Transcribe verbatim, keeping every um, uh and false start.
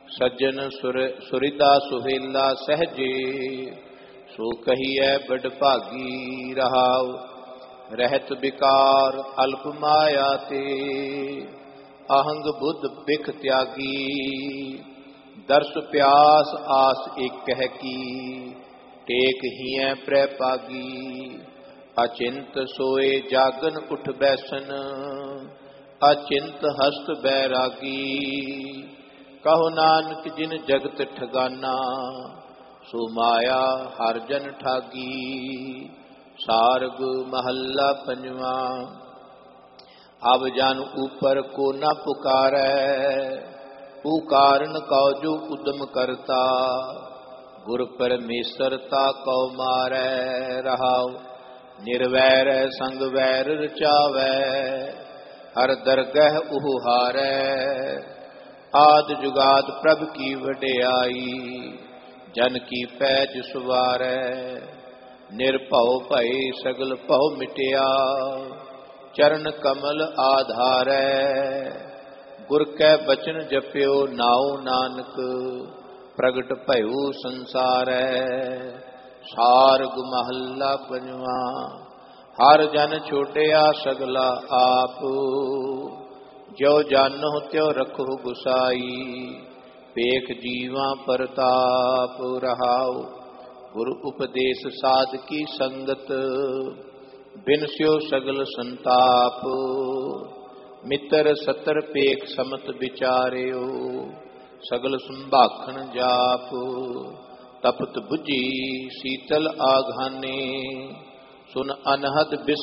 सज्जन सुर सुरिदा सुहेला सहजे, सो कहिए बड़ भागी रहाव। रहत विकार अल्प माया ते, आहंग बुद्ध बिख त्यागी। दर्श प्यास आस एक कह की, टेक हिय प्रै पागी। अचिंत सोए जागन उठ बैसन, अचिंत हस्त बैरागी। कहो नानक जिन जगत ठगाना, सो माया हर जन ठागी। सारग महल्ला पंजवा। अब जान ऊपर को न पुकारै, पुकारन कौ जो उद्यम करता। गुर परमेश्वरता कौ मारै रहाव। निर्वैर संग वैर रचावै, हर दरगह उह हारै। आद जुगाद प्रभ की वडियाई, जन की पैज सुवारै। निर्भव भय सगल भव मिटिया, चरण कमल आधारै। गुर कै बचन जप्यो नाउ नानक, प्रगट भयो संसारै। सारग महल्ला पंजवा। हर जन छोटिया सगला आप, जो जानो त्यो रखो गुसाई। पेख जीवा परताप रहाओ, गुरु उपदेश साध की संगत। बिनस्यो सगल संताप, मित्र सतर पेख समत विचार्यो। सगल संभाखन जाप, तपत बुझी शीतल आघाने। सुन अनहद बिस